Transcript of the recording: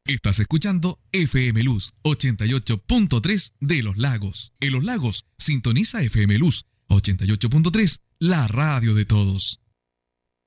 Estás escuchando FM Luz 88.3 de Los Lagos. En Los Lagos, sintoniza FM Luz 88.3, la radio de todos.